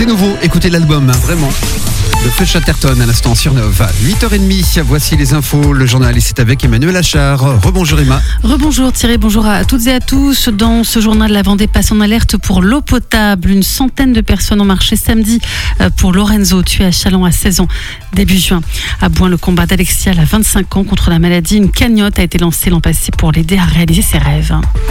C'est nouveau, écoutez l'album, vraiment. Le Feu Chatterton à l'instant sur Nova. 8h30, voici les infos. Le journal, et c'est avec Emmanuel Achard. Rebonjour Emma. Rebonjour Thierry, bonjour à toutes et à tous. Dans ce journal, la Vendée passe en alerte pour l'eau potable. Une centaine de personnes ont marché samedi pour Lorenzo, tué à Châlons à 16 ans, début juin. À Boin, le combat d'Alexia, à 25 ans, contre la maladie. Une cagnotte a été lancée l'an passé pour l'aider à réaliser ses rêves.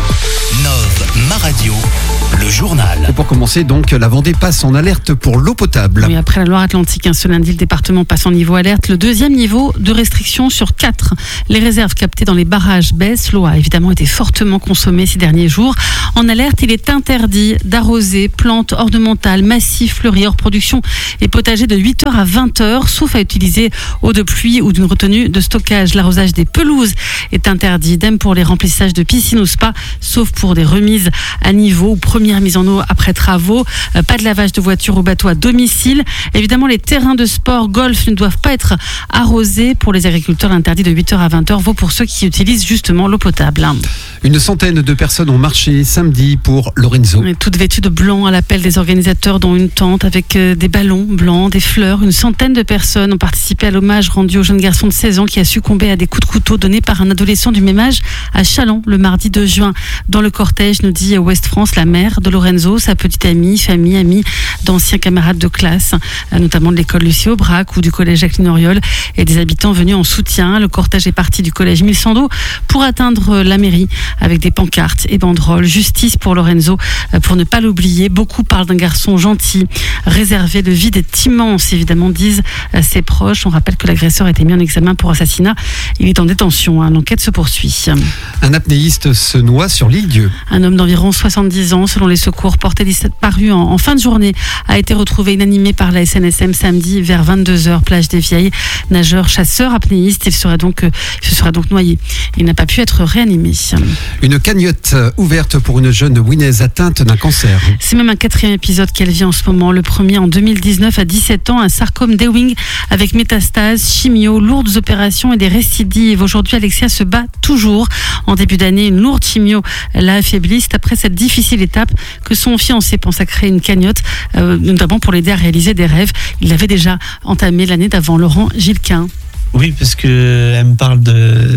Nov, ma radio, le journal. Et pour commencer, donc, la Vendée passe en alerte pour l'eau potable. Oui, après la Loire-Atlantique, ce lundi, le département passe en niveau alerte. Le deuxième niveau de restriction sur 4. Les réserves captées dans les barrages baissent. L'eau a évidemment été fortement consommée ces derniers jours. En alerte, il est interdit d'arroser plantes ornementales, massifs, fleuris, hors production et potagers de 8h à 20h, sauf à utiliser eau de pluie ou d'une retenue de stockage. L'arrosage des pelouses est interdit. Idem pour les remplissages de piscines ou spas, sauf pour des remises à niveau ou première mise en eau après travaux. Pas de lavage de voitures ou bateaux à domicile. Évidemment, les terrains de sport, golf ne doivent pas être arrosés. Pour les agriculteurs, l'interdit de 8h à 20h vaut pour ceux qui utilisent justement l'eau potable. Une centaine de personnes ont marché samedi pour Lorenzo. Toutes vêtues de blanc à l'appel des organisateurs, dont une tente avec des ballons blancs, des fleurs. Une centaine de personnes ont participé à l'hommage rendu au jeune garçon de 16 ans qui a succombé à des coups de couteau donnés par un adolescent du même âge à Châlons le mardi 2 juin. Dans le cortège, nous dit Ouest France, la mère de Lorenzo, sa petite amie, famille, amis d'anciens camarades de classe, notamment de l'école Lucie Aubrac ou du collège Jacqueline Auriol, et des habitants venus en soutien. Le cortège est parti du collège Milsando pour atteindre la mairie avec des pancartes et banderoles. Justice pour Lorenzo, pour ne pas l'oublier. Beaucoup parlent d'un garçon gentil, réservé. Le vide est immense, évidemment, disent ses proches. On rappelle que l'agresseur a été mis en examen pour assassinat. Il est en détention. L'enquête se poursuit. Un apnéiste se noie sur l'île Dieu. Un homme d'environ 70 ans, selon les secours, porté disparu en fin de journée, a été retrouvé inanimé par la SNSM samedi vers 22h, plage des Vieilles. Nageur, chasseur, apnéiste, il se serait donc noyé. Il n'a pas pu être réanimé. Une cagnotte ouverte pour une jeune Winaise atteinte d'un cancer. C'est même un 4e épisode qu'elle vit en ce moment. Le premier en 2019 à 17 ans, un sarcome d'Ewing avec métastases, chimio, lourdes opérations et des récidives. Aujourd'hui, Alexia se bat toujours. En début d'année, une lourde chimio l'a affaiblie. C'est après cette difficile étape que son fiancé pense à créer une cagnotte, notamment pour l'aider à réaliser des rêves. Il l'avait déjà entamé l'année d'avant. Laurent Gilquin. Oui, parce qu'elle me parle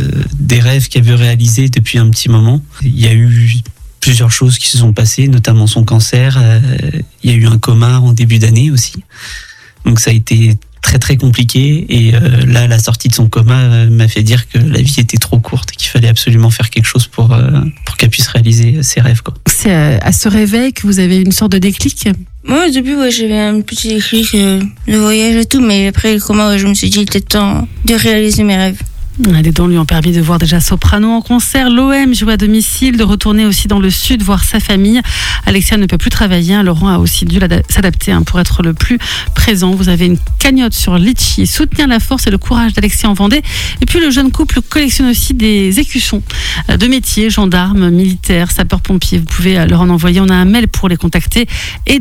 des rêves qu'elle veut réaliser depuis un petit moment. Il y a eu plusieurs choses qui se sont passées, notamment son cancer. Il y a eu un coma en début d'année aussi. Donc ça a été très très compliqué. Et là, la sortie de son coma m'a fait dire que la vie était trop courte et qu'il fallait absolument faire quelque chose pour qu'elle puisse réaliser ses rêves, quoi. C'est à ce réveil que vous avez une sorte de déclic ? Moi, au début, j'avais un petit déclic, le voyage et tout, mais après le coma, je me suis dit, il était temps de réaliser mes rêves. Les dons lui ont permis de voir déjà Soprano en concert, l'OM joue à domicile, de retourner aussi dans le sud voir sa famille. Alexia ne peut plus travailler, Laurent a aussi dû s'adapter pour être le plus présent. Vous avez une cagnotte sur Litchi, soutenir la force et le courage d'Alexia en Vendée. Et puis le jeune couple collectionne aussi des écussons de métiers, gendarmes, militaires, sapeurs-pompiers. Vous pouvez leur en envoyer, on a un mail pour les contacter,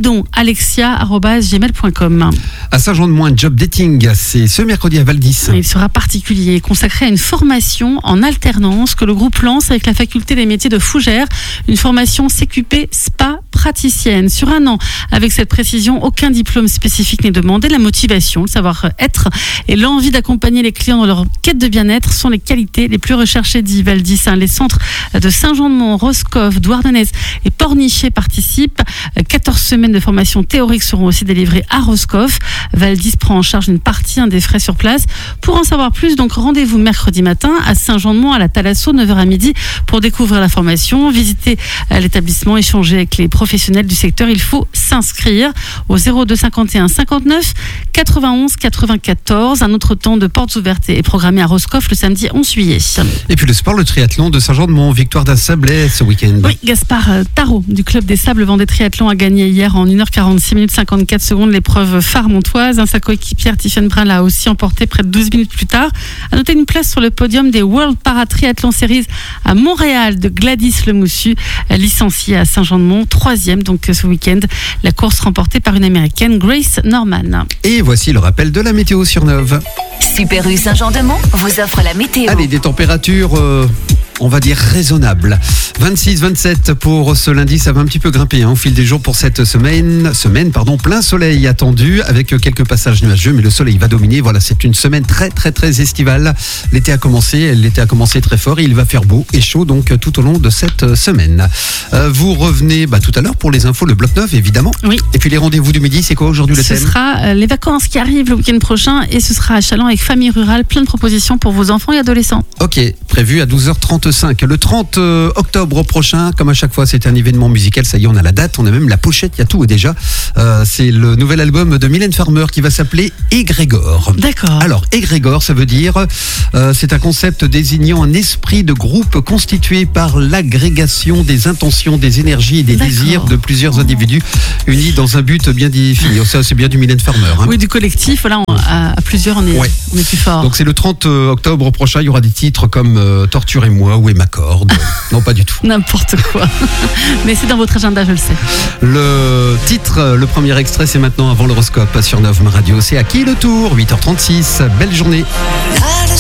aidonalexia@gmail.com. À Saint-Jean-de-Moins, Job Dating, c'est ce mercredi à Val-d'Is. Il sera particulier, consacré à une formation en alternance que le groupe lance avec la faculté des métiers de Fougères, une formation CQP SPA praticienne sur 1 an. Avec cette précision, aucun diplôme spécifique n'est demandé. La motivation, le savoir-être et l'envie d'accompagner les clients dans leur quête de bien-être sont les qualités les plus recherchées, dit Val-d'Is. Les centres de Saint-Jean-de-Mont, Roscoff, Douarnenez et Pornichet participent. 14 semaines de formation théorique seront aussi délivrées à Roscoff. Val-d'Is prend en charge une partie des frais sur place. Pour en savoir plus, donc rendez-vous mercredi matin à Saint-Jean-de-Mont, à la Thalasso, 9h à midi, pour découvrir la formation, visiter l'établissement, échanger avec les professionnels du secteur. Il faut s'inscrire au 02 51 59 91 94. Un autre temps de portes ouvertes est programmé à Roscoff le samedi 11 juillet. Et puis le sport, le triathlon de Saint-Jean-de-Mont, victoire d'un Sablé ce week-end. Oui, Gaspard Tarot du club des Sables Vendée Triathlon a gagné hier en 1h46 minutes 54 secondes l'épreuve phare montoise. Sa coéquipière Tiffany Brun l'a aussi emporté près de 12 minutes plus tard. À noter une place sur le podium des World Para Triathlon Series à Montréal de Gladys Lemoussu, licenciée à Saint-Jean-de-Mont, 3e donc ce week-end. La course remportée par une américaine, Grace Norman. Et voici le rappel de la météo sur Nov. Super U Saint-Jean-de-Mont vous offre la météo. Allez, des températures on va dire raisonnable. 26, 27 pour ce lundi, ça va un petit peu grimper au fil des jours pour cette semaine, plein soleil attendu avec quelques passages nuageux, mais le soleil va dominer. Voilà, c'est une semaine très très très estivale. L'été a commencé très fort et il va faire beau et chaud donc tout au long de cette semaine. Vous revenez tout à l'heure pour les infos, le bloc 9 évidemment. Oui. Et puis les rendez-vous du midi, c'est quoi aujourd'hui le thème ? Ce sera les vacances qui arrivent le week-end prochain et ce sera à Châlons avec Famille Rurale, plein de propositions pour vos enfants et adolescents. Ok, prévu à 12h35. Le 30 octobre prochain, comme à chaque fois, c'est un événement musical. Ça y est, on a la date, on a même la pochette, il y a tout déjà. C'est le nouvel album de Mylène Farmer qui va s'appeler Égrégore. D'accord. Alors, Égrégore, ça veut dire, c'est un concept désignant un esprit de groupe constitué par l'agrégation des intentions, des énergies et des désirs de plusieurs individus unis dans un but bien défini. Ça, c'est bien du Mylène Farmer. Oui, du collectif. Voilà, à plusieurs, on est plus fort. Donc, c'est le 30 octobre prochain. Il y aura des titres comme Torturez-moi ou M'accorde. Non, pas du tout. N'importe quoi. Mais c'est dans votre agenda, je le sais. Le titre, le premier extrait, c'est maintenant avant l'horoscope sur Nov Radio. C'est à qui le tour ? 8h36. Belle journée.